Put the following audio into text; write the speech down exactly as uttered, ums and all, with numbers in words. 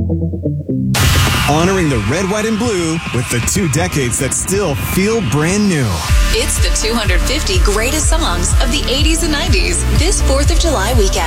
Honoring the red, white, and blue with the two decades that still feel brand new. It's the two hundred fifty greatest songs of the eighties and nineties this fourth of July weekend.